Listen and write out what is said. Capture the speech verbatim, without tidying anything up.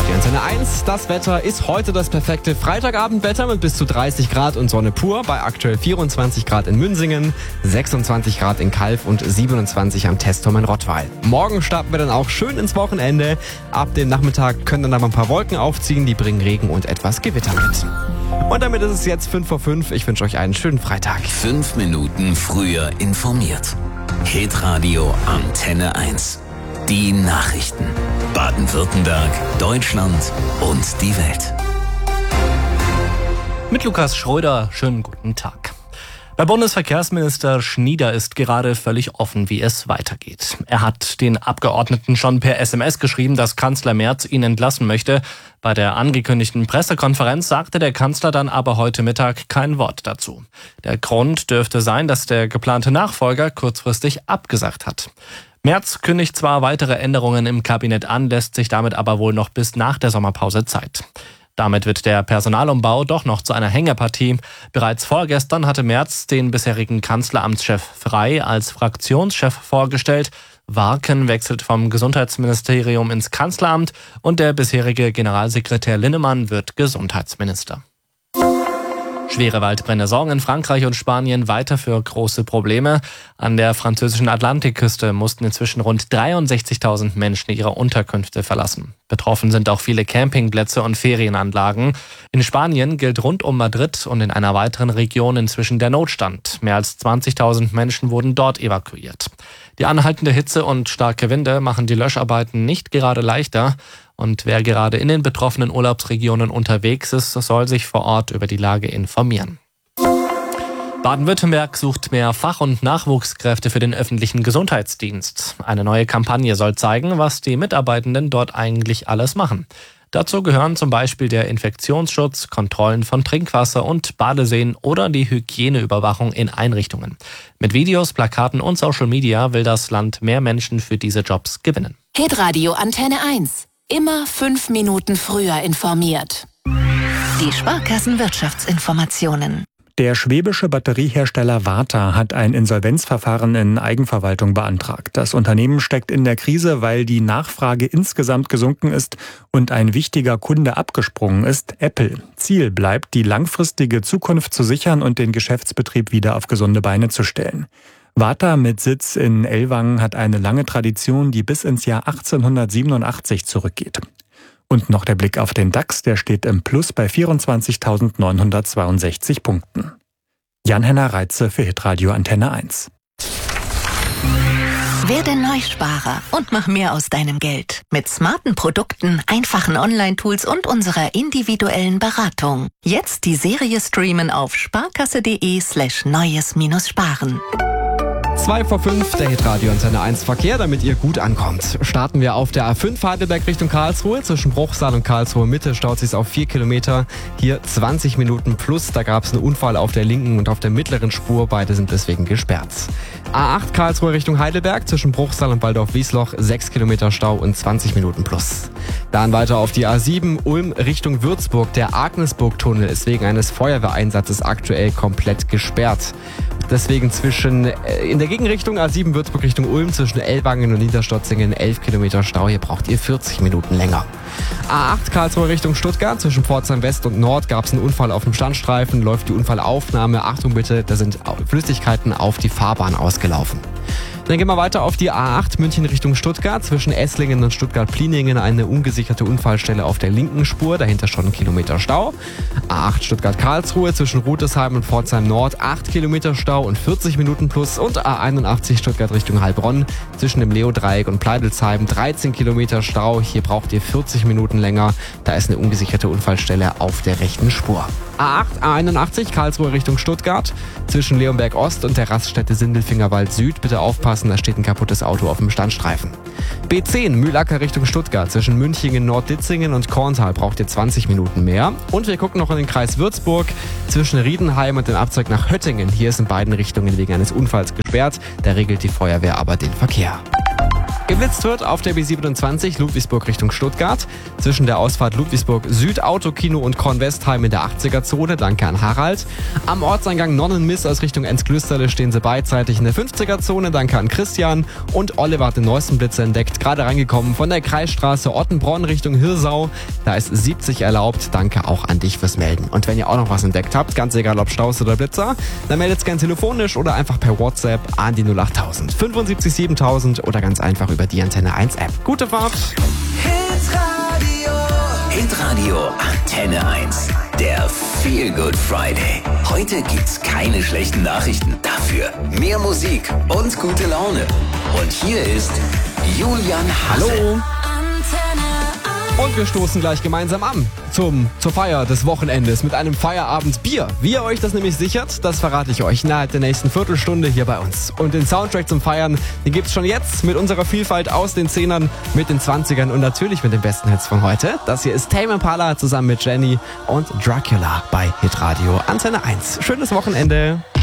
Hitradio Antenne eins. Das Wetter ist heute das perfekte Freitagabendwetter mit bis zu dreißig Grad und Sonne pur bei aktuell vierundzwanzig Grad in Münsingen, sechsundzwanzig Grad in Calw und siebenundzwanzig am Testturm in Rottweil. Morgen starten wir dann auch schön ins Wochenende. Ab dem Nachmittag können dann aber ein paar Wolken aufziehen, die bringen Regen und etwas Gewitter mit. Und damit ist es jetzt fünf vor fünf. Ich wünsche euch einen schönen Freitag. Fünf Minuten früher informiert. Hitradio Antenne eins. Die Nachrichten. Baden-Württemberg, Deutschland und die Welt. Mit Lukas Schröder, schönen guten Tag. Bei Bundesverkehrsminister Schnieder ist gerade völlig offen, wie es weitergeht. Er hat den Abgeordneten schon per S M S geschrieben, dass Kanzler Merz ihn entlassen möchte. Bei der angekündigten Pressekonferenz sagte der Kanzler dann aber heute Mittag kein Wort dazu. Der Grund dürfte sein, dass der geplante Nachfolger kurzfristig abgesagt hat. Merz kündigt zwar weitere Änderungen im Kabinett an, lässt sich damit aber wohl noch bis nach der Sommerpause Zeit. Damit wird der Personalumbau doch noch zu einer Hängepartie. Bereits vorgestern hatte Merz den bisherigen Kanzleramtschef Frey als Fraktionschef vorgestellt. Warken wechselt vom Gesundheitsministerium ins Kanzleramt und der bisherige Generalsekretär Linnemann wird Gesundheitsminister. Schwere Waldbrände sorgen in Frankreich und Spanien weiter für große Probleme. An der französischen Atlantikküste mussten inzwischen rund dreiundsechzigtausend Menschen ihre Unterkünfte verlassen. Betroffen sind auch viele Campingplätze und Ferienanlagen. In Spanien gilt rund um Madrid und in einer weiteren Region inzwischen der Notstand. Mehr als zwanzigtausend Menschen wurden dort evakuiert. Die anhaltende Hitze und starke Winde machen die Löscharbeiten nicht gerade leichter. Und wer gerade in den betroffenen Urlaubsregionen unterwegs ist, soll sich vor Ort über die Lage informieren. Baden-Württemberg sucht mehr Fach- und Nachwuchskräfte für den öffentlichen Gesundheitsdienst. Eine neue Kampagne soll zeigen, was die Mitarbeitenden dort eigentlich alles machen. Dazu gehören zum Beispiel der Infektionsschutz, Kontrollen von Trinkwasser und Badeseen oder die Hygieneüberwachung in Einrichtungen. Mit Videos, Plakaten und Social Media will das Land mehr Menschen für diese Jobs gewinnen. Hitradio Antenne eins. Immer fünf Minuten früher informiert. Die Sparkassenwirtschaftsinformationen. Der schwäbische Batteriehersteller Varta hat ein Insolvenzverfahren in Eigenverwaltung beantragt. Das Unternehmen steckt in der Krise, weil die Nachfrage insgesamt gesunken ist und ein wichtiger Kunde abgesprungen ist, Apple. Ziel bleibt, die langfristige Zukunft zu sichern und den Geschäftsbetrieb wieder auf gesunde Beine zu stellen. Varta mit Sitz in Ellwangen hat eine lange Tradition, die bis ins Jahr achtzehnhundertsiebenundachtzig zurückgeht. Und noch der Blick auf den DAX, der steht im Plus bei vierundzwanzigtausendneunhundertzweiundsechzig Punkten. Jan-Henner Reitze für Hitradio Antenne eins. Werde Neusparer und mach mehr aus deinem Geld. Mit smarten Produkten, einfachen Online-Tools und unserer individuellen Beratung. Jetzt die Serie streamen auf sparkasse.de slash neues-sparen. zwei vor fünf, der Hitradio Antenne eins Verkehr, damit ihr gut ankommt. Starten wir auf der A fünf Heidelberg Richtung Karlsruhe. Zwischen Bruchsal und Karlsruhe Mitte staut sich auf vier Kilometer. Hier zwanzig Minuten plus. Da gab es einen Unfall auf der linken und auf der mittleren Spur. Beide sind deswegen gesperrt. A acht Karlsruhe Richtung Heidelberg. Zwischen Bruchsal und Waldorf-Wiesloch sechs Kilometer Stau und zwanzig Minuten plus. Dann weiter auf die A sieben Ulm Richtung Würzburg. Der Agnesburg-Tunnel ist wegen eines Feuerwehreinsatzes aktuell komplett gesperrt. Deswegen zwischen in der Gegenrichtung A sieben Würzburg Richtung Ulm zwischen Ellwangen und Niederstotzingen elf Kilometer Stau. Hier braucht ihr vierzig Minuten länger. A acht Karlsruhe Richtung Stuttgart. Zwischen Pforzheim West und Nord gab es einen Unfall auf dem Standstreifen. Läuft die Unfallaufnahme. Achtung bitte, da sind Flüssigkeiten auf die Fahrbahn ausgelaufen. Dann gehen wir weiter auf die A acht München Richtung Stuttgart. Zwischen Esslingen und Stuttgart-Pliningen eine ungesicherte Unfallstelle auf der linken Spur. Dahinter schon ein Kilometer Stau. A acht Stuttgart-Karlsruhe zwischen Rutesheim und Pforzheim Nord acht Kilometer Stau und vierzig Minuten plus. Und A einundachtzig Stuttgart Richtung Heilbronn zwischen dem Leo-Dreieck und Pleidelsheim dreizehn Kilometer Stau. Hier braucht ihr vierzig Minuten länger. Da ist eine ungesicherte Unfallstelle auf der rechten Spur. A acht, A einundachtzig Karlsruhe Richtung Stuttgart zwischen Leonberg Ost und der Raststätte Sindelfingerwald Süd. Bitte aufpassen, da steht ein kaputtes Auto auf dem Standstreifen. B zehn Mühlacker Richtung Stuttgart zwischen Münchingen, Nordditzingen und Korntal braucht ihr zwanzig Minuten mehr. Und wir gucken noch in den Kreis Würzburg zwischen Riedenheim und dem Abzweig nach Höttingen. Hier ist in beiden Richtungen wegen eines Unfalls gesperrt. Da regelt die Feuerwehr aber den Verkehr. Geblitzt wird auf der B siebenundzwanzig Ludwigsburg Richtung Stuttgart. Zwischen der Ausfahrt Ludwigsburg Süd, Autokino und Kornwestheim in der achtziger-Zone. Danke an Harald. Am Ortseingang Nonnenmiss aus Richtung Enzglüsterle stehen sie beidseitig in der fünfziger-Zone. Danke an Christian. Und Oliver hat den neuesten Blitzer entdeckt. Gerade reingekommen von der Kreisstraße Ottenbronn Richtung Hirsau. Da ist siebzig erlaubt. Danke auch an dich fürs Melden. Und wenn ihr auch noch was entdeckt habt, ganz egal ob Staus oder Blitzer, dann meldet es gerne telefonisch oder einfach per WhatsApp an die null achttausend fünfundsiebzig siebentausend oder ganz einfach über die Antenne eins App. Gute Fahrt! Hitradio. Hitradio Antenne eins. Der Feel Good Friday. Heute gibt's keine schlechten Nachrichten. Dafür mehr Musik und gute Laune. Und hier ist Julian Hase. Hallo! Und wir stoßen gleich gemeinsam an zum, zur Feier des Wochenendes mit einem Feierabendbier. Wie ihr euch das nämlich sichert, das verrate ich euch innerhalb der nächsten Viertelstunde hier bei uns. Und den Soundtrack zum Feiern, den gibt's schon jetzt mit unserer Vielfalt aus den Zehnern, mit den Zwanzigern und natürlich mit den besten Hits von heute. Das hier ist Tame Impala zusammen mit Jenny und Dracula bei Hitradio Antenne eins. Schönes Wochenende.